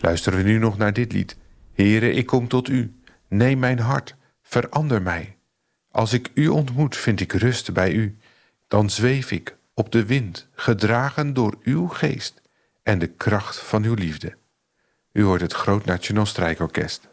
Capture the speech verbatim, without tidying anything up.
Luisteren we nu nog naar dit lied. Heere, ik kom tot u. Neem mijn hart, verander mij. Als ik u ontmoet, vind ik rust bij u. Dan zweef ik op de wind, gedragen door uw geest en de kracht van uw liefde. U hoort het Groot Nationaal Strijkorkest.